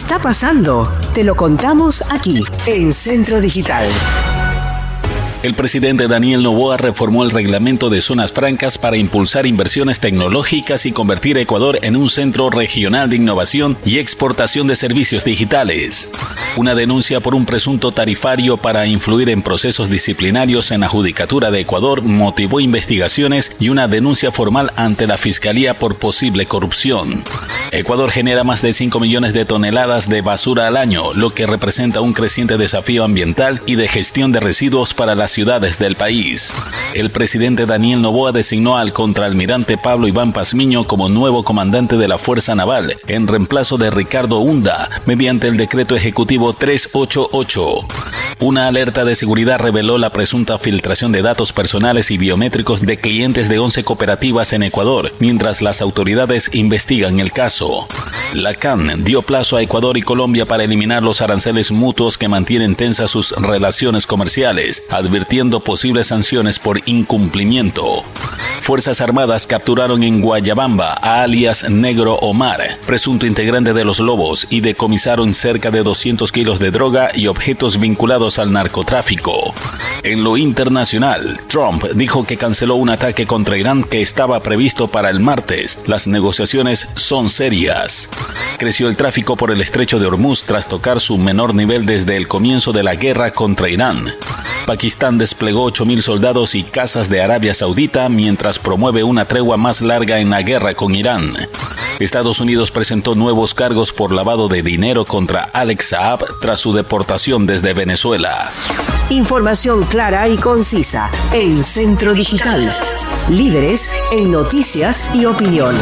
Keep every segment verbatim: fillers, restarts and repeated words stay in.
está pasando? Te lo contamos aquí, en Centro Digital. El presidente Daniel Noboa reformó el reglamento de zonas francas para impulsar inversiones tecnológicas y convertir a Ecuador en un centro regional de innovación y exportación de servicios digitales. Una denuncia por un presunto tarifario para influir en procesos disciplinarios en la Judicatura de Ecuador motivó investigaciones y una denuncia formal ante la Fiscalía por posible corrupción. Ecuador genera más de cinco millones de toneladas de basura al año, lo que representa un creciente desafío ambiental y de gestión de residuos para las ciudades del país. El presidente Daniel Noboa designó al contraalmirante Pablo Iván Pazmiño como nuevo comandante de la Fuerza Naval, en reemplazo de Ricardo Hunda, mediante el decreto ejecutivo trescientos ochenta y ocho. Una alerta de seguridad reveló la presunta filtración de datos personales y biométricos de clientes de once cooperativas en Ecuador, mientras las autoridades investigan el caso. La C A N dio plazo a Ecuador y Colombia para eliminar los aranceles mutuos que mantienen tensas sus relaciones comerciales, advirtiendo posibles sanciones por incumplimiento. Fuerzas Armadas capturaron en Guayabamba a alias Negro Omar, presunto integrante de los Lobos, y decomisaron cerca de doscientos kilos de droga y objetos vinculados al narcotráfico. En lo internacional, Trump dijo que canceló un ataque contra Irán que estaba previsto para el martes. Las negociaciones son serias. Creció el tráfico por el estrecho de Hormuz tras tocar su menor nivel desde el comienzo de la guerra contra Irán. Pakistán desplegó ocho mil soldados y cazas de Arabia Saudita mientras promueve una tregua más larga en la guerra con Irán. Estados Unidos presentó nuevos cargos por lavado de dinero contra Alex Saab tras su deportación desde Venezuela. Información clara y concisa en Centro Digital. Líderes en noticias y opinión.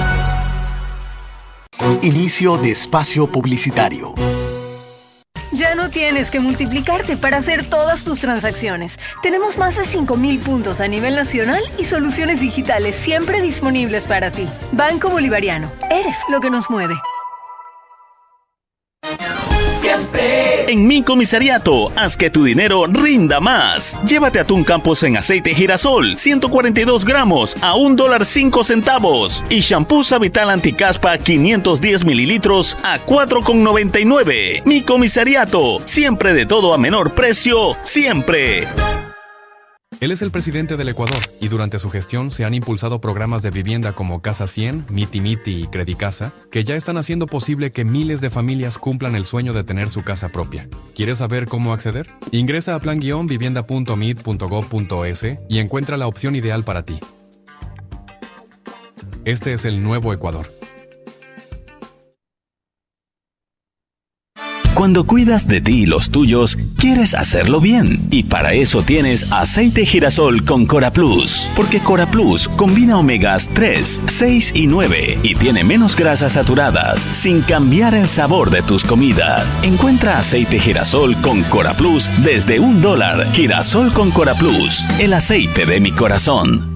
Inicio de espacio publicitario. Ya no tienes que multiplicarte para hacer todas tus transacciones. Tenemos más de cinco mil puntos a nivel nacional y soluciones digitales siempre disponibles para ti. Banco Bolivariano. Eres lo que nos mueve. Siempre. En Mi Comisariato, haz que tu dinero rinda más. Llévate atún Campos en aceite girasol, ciento cuarenta y dos gramos a un dólar cinco centavos. Y shampoo Savital Anticaspa, quinientos diez mililitros a cuatro con noventa y nueve. Mi Comisariato, siempre de todo a menor precio, siempre. Él es el presidente del Ecuador y durante su gestión se han impulsado programas de vivienda como Casa cien, Miti Miti y Credicasa, que ya están haciendo posible que miles de familias cumplan el sueño de tener su casa propia. ¿Quieres saber cómo acceder? Ingresa a plan guion vivienda punto mid punto gob punto es y encuentra la opción ideal para ti. Este es el nuevo Ecuador. Cuando cuidas de ti y los tuyos, quieres hacerlo bien. Y para eso tienes aceite girasol con Cora Plus. Porque Cora Plus combina omegas tres, seis y nueve y tiene menos grasas saturadas, sin cambiar el sabor de tus comidas. Encuentra aceite girasol con Cora Plus desde un dólar. Girasol con Cora Plus, el aceite de mi corazón.